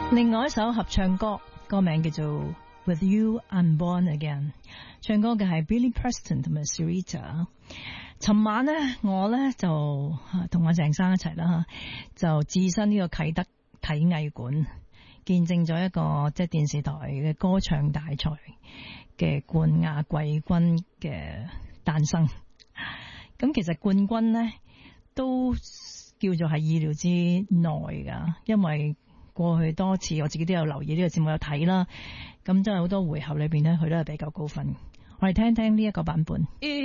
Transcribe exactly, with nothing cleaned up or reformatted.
另外一首合唱歌，歌名叫做 With You I'm Born Again， 唱歌嘅係 Billy Preston 同埋 Sarita。尋晚呢，我呢就同阿鄭生一齊啦，就置身呢個啟德體藝館，見證咗一個即係電視台嘅歌唱大賽嘅冠亞季軍嘅誕生。咁其實冠軍呢都叫做係意料之內噶，因為過去多次我自己都有留意呢個節目有睇啦，咁真係好多回合裏邊呢，佢都係比較高分。我哋聽聽呢一個版本。